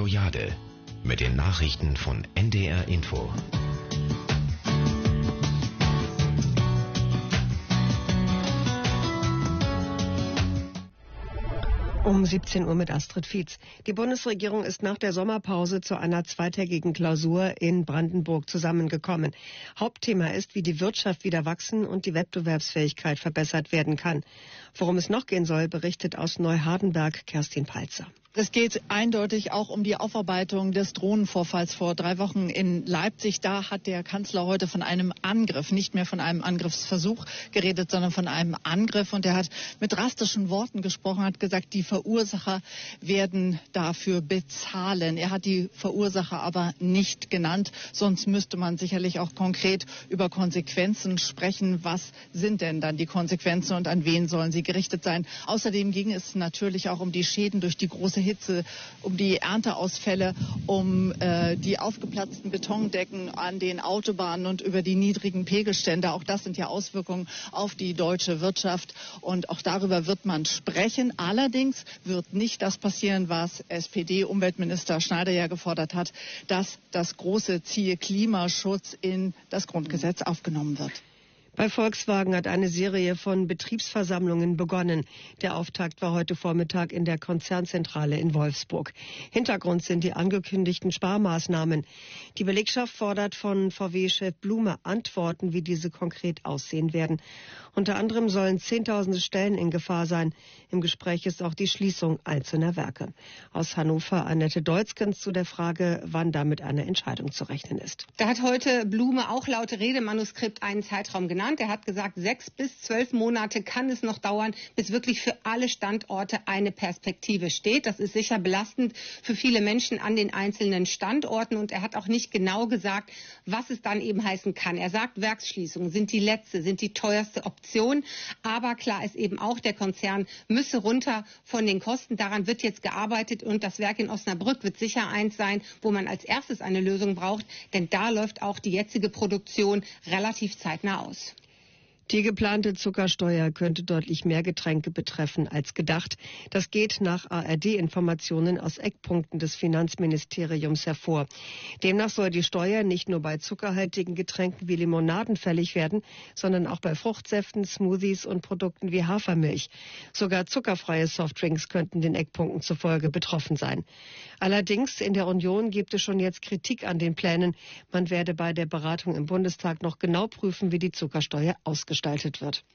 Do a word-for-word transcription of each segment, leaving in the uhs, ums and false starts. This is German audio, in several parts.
Radio Jade mit den Nachrichten von N D R Info. Um siebzehn Uhr mit Astrid Fietz. Die Bundesregierung ist nach der Sommerpause zu einer zweitägigen Klausur in Brandenburg zusammengekommen. Hauptthema ist, wie die Wirtschaft wieder wachsen und die Wettbewerbsfähigkeit verbessert werden kann. Worum es noch gehen soll, berichtet aus Neuhardenberg Kerstin Palzer. Es geht eindeutig auch um die Aufarbeitung des Drohnenvorfalls vor drei Wochen in Leipzig. Da hat der Kanzler heute von einem Angriff, nicht mehr von einem Angriffsversuch geredet, sondern von einem Angriff. Und er hat mit drastischen Worten gesprochen, hat gesagt, die Verursacher werden dafür bezahlen. Er hat die Verursacher aber nicht genannt. Sonst müsste man sicherlich auch konkret über Konsequenzen sprechen. Was sind denn dann die Konsequenzen und an wen sollen sie gerichtet sein? Außerdem ging es natürlich auch um die Schäden durch die große Hitze, um die Ernteausfälle, um äh, die aufgeplatzten Betondecken an den Autobahnen und über die niedrigen Pegelstände. Auch das sind ja Auswirkungen auf die deutsche Wirtschaft und auch darüber wird man sprechen. Allerdings wird nicht das passieren, was S P D-Umweltminister Schneider ja gefordert hat, dass das große Ziel Klimaschutz in das Grundgesetz aufgenommen wird. Bei Volkswagen hat eine Serie von Betriebsversammlungen begonnen. Der Auftakt war heute Vormittag in der Konzernzentrale in Wolfsburg. Hintergrund sind die angekündigten Sparmaßnahmen. Die Belegschaft fordert von V W-Chef Blume Antworten, wie diese konkret aussehen werden. Unter anderem sollen Zehntausende Stellen in Gefahr sein. Im Gespräch ist auch die Schließung einzelner Werke. Aus Hannover Annette Deutzkens zu der Frage, wann damit eine Entscheidung zu rechnen ist. Da hat heute Blume auch laut Redemanuskript einen Zeitraum genannt. Er hat gesagt, sechs bis zwölf Monate kann es noch dauern, bis wirklich für alle Standorte eine Perspektive steht. Das ist sicher belastend für viele Menschen an den einzelnen Standorten. Und er hat auch nicht genau gesagt, was es dann eben heißen kann. Er sagt, Werksschließungen sind die letzte, sind die teuerste Option. Aber klar ist eben auch, der Konzern müsse runter von den Kosten. Daran wird jetzt gearbeitet. Und das Werk in Osnabrück wird sicher eins sein, wo man als erstes eine Lösung braucht. Denn da läuft auch die jetzige Produktion relativ zeitnah aus. Die geplante Zuckersteuer könnte deutlich mehr Getränke betreffen als gedacht. Das geht nach A R D-Informationen aus Eckpunkten des Finanzministeriums hervor. Demnach soll die Steuer nicht nur bei zuckerhaltigen Getränken wie Limonaden fällig werden, sondern auch bei Fruchtsäften, Smoothies und Produkten wie Hafermilch. Sogar zuckerfreie Softdrinks könnten den Eckpunkten zufolge betroffen sein. Allerdings in der Union gibt es schon jetzt Kritik an den Plänen. Man werde bei der Beratung im Bundestag noch genau prüfen, wie die Zuckersteuer ausgestaltet gestaltet wird.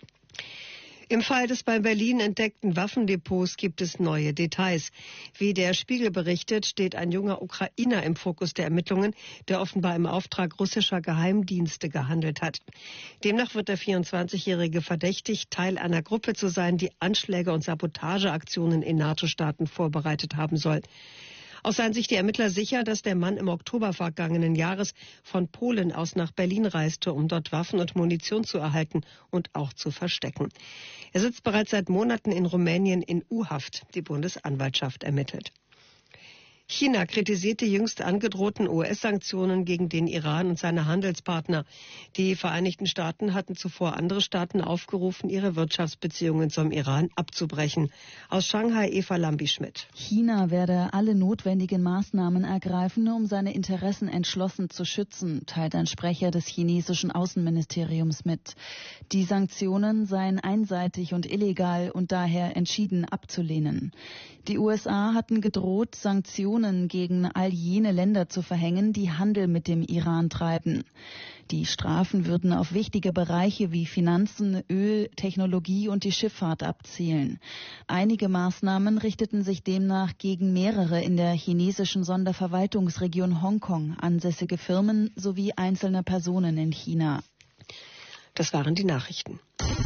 Im Fall des bei Berlin entdeckten Waffendepots gibt es neue Details. Wie der Spiegel berichtet, steht ein junger Ukrainer im Fokus der Ermittlungen, der offenbar im Auftrag russischer Geheimdienste gehandelt hat. Demnach wird der vierundzwanzigjährige verdächtigt, Teil einer Gruppe zu sein, die Anschläge und Sabotageaktionen in NATO-Staaten vorbereitet haben soll. Auch seien sich die Ermittler sicher, dass der Mann im Oktober vergangenen Jahres von Polen aus nach Berlin reiste, um dort Waffen und Munition zu erhalten und auch zu verstecken. Er sitzt bereits seit Monaten in Rumänien in U-Haft. Die Bundesanwaltschaft ermittelt. China kritisiert die jüngst angedrohten U S-Sanktionen gegen den Iran und seine Handelspartner. Die Vereinigten Staaten hatten zuvor andere Staaten aufgerufen, ihre Wirtschaftsbeziehungen zum Iran abzubrechen. Aus Shanghai Eva Lambi-Schmidt. China werde alle notwendigen Maßnahmen ergreifen, um seine Interessen entschlossen zu schützen, teilt ein Sprecher des chinesischen Außenministeriums mit. Die Sanktionen seien einseitig und illegal und daher entschieden abzulehnen. Die U S A hatten gedroht, Sanktionen gegen all jene Länder zu verhängen, die Handel mit dem Iran treiben. Die Strafen würden auf wichtige Bereiche wie Finanzen, Öl, Technologie und die Schifffahrt abzielen. Einige Maßnahmen richteten sich demnach gegen mehrere in der chinesischen Sonderverwaltungsregion Hongkong ansässige Firmen sowie einzelne Personen in China. Das waren die Nachrichten.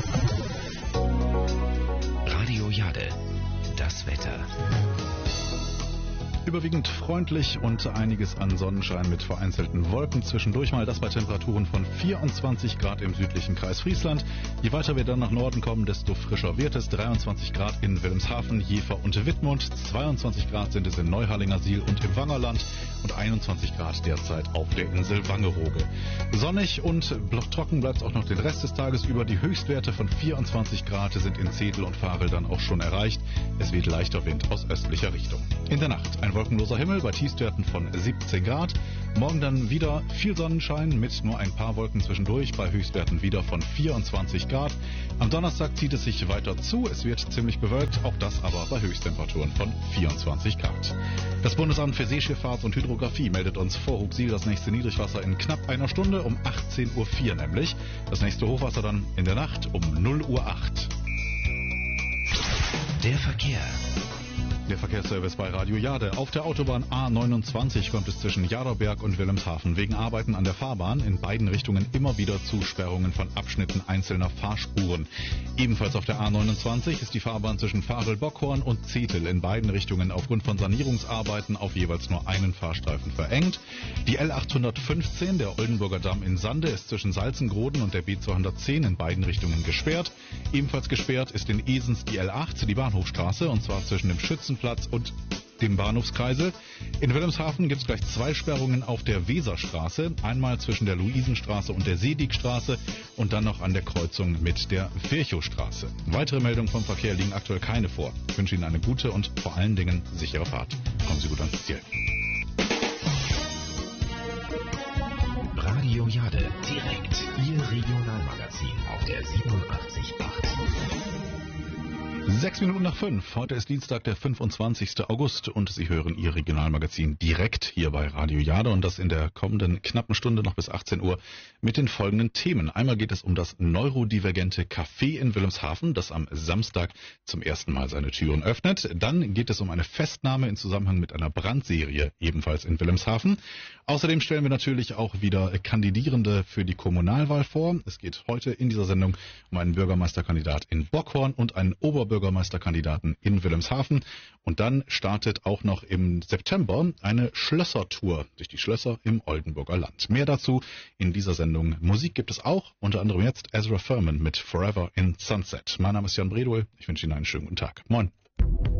Radio Jade, das Wetter. Überwiegend freundlich und einiges an Sonnenschein mit vereinzelten Wolken. Zwischendurch mal das bei Temperaturen von vierundzwanzig Grad im südlichen Kreis Friesland. Je weiter wir dann nach Norden kommen, desto frischer wird es. dreiundzwanzig Grad in Wilhelmshaven, Jever und Wittmund. zweiundzwanzig Grad sind es in Neuharlingersiel und im Wangerland. Und einundzwanzig Grad derzeit auf der Insel Wangerooge. Sonnig und trocken bleibt es auch noch den Rest des Tages über. Die Höchstwerte von vierundzwanzig Grad sind in Zedel und Varel dann auch schon erreicht. Es weht leichter Wind aus östlicher Richtung. In der Nacht ein ein wolkenloser Himmel bei Tiefstwerten von siebzehn Grad. Morgen dann wieder viel Sonnenschein mit nur ein paar Wolken zwischendurch bei Höchstwerten wieder von vierundzwanzig Grad. Am Donnerstag zieht es sich weiter zu. Es wird ziemlich bewölkt, auch das aber bei Höchsttemperaturen von vierundzwanzig Grad. Das Bundesamt für Seeschifffahrt und Hydrographie meldet uns vor Huxil das nächste Niedrigwasser in knapp einer Stunde, um achtzehn Uhr vier nämlich. Das nächste Hochwasser dann in der Nacht um null Uhr acht. Der Verkehr. Der Verkehrsservice bei Radio Jade. Auf der Autobahn A neunundzwanzig kommt es zwischen Jaderberg und Wilhelmshaven wegen Arbeiten an der Fahrbahn in beiden Richtungen immer wieder zu Sperrungen von Abschnitten einzelner Fahrspuren. Ebenfalls auf der A neunundzwanzig ist die Fahrbahn zwischen Varel-Bockhorn und Zetel in beiden Richtungen aufgrund von Sanierungsarbeiten auf jeweils nur einen Fahrstreifen verengt. Die L achthundertfünfzehn, der Oldenburger Damm in Sande, ist zwischen Salzengroden und der B zweihundertzehn in beiden Richtungen gesperrt. Ebenfalls gesperrt ist in Esens die L acht, die Bahnhofstraße, und zwar zwischen dem Schützenplatz und dem Bahnhofskreisel. In Wilhelmshaven gibt es gleich zwei Sperrungen auf der Weserstraße. Einmal zwischen der Luisenstraße und der Seedigstraße und dann noch an der Kreuzung mit der Virchowstraße. Weitere Meldungen vom Verkehr liegen aktuell keine vor. Ich wünsche Ihnen eine gute und vor allen Dingen sichere Fahrt. Kommen Sie gut ans Ziel. Radio Jade, direkt Ihr Regionalmagazin auf der siebenundachtzig Komma acht. Sechs Minuten nach fünf. Heute ist Dienstag, der fünfundzwanzigster August und Sie hören Ihr Regionalmagazin direkt hier bei Radio Jade und das in der kommenden knappen Stunde noch bis achtzehn Uhr mit den folgenden Themen. Einmal geht es um das neurodivergente Café in Wilhelmshaven, das am Samstag zum ersten Mal seine Türen öffnet. Dann geht es um eine Festnahme in Zusammenhang mit einer Brandserie, ebenfalls in Wilhelmshaven. Außerdem stellen wir natürlich auch wieder Kandidierende für die Kommunalwahl vor. Es geht heute in dieser Sendung um einen Bürgermeisterkandidat in Bockhorn und einen Oberbürgermeisterkandidaten in Wilhelmshaven. Und dann startet auch noch im September eine Schlössertour durch die Schlösser im Oldenburger Land. Mehr dazu in dieser Sendung. Musik gibt es auch, unter anderem jetzt Ezra Furman mit Forever in Sunset. Mein Name ist Jan Bredol. Ich wünsche Ihnen einen schönen guten Tag. Moin.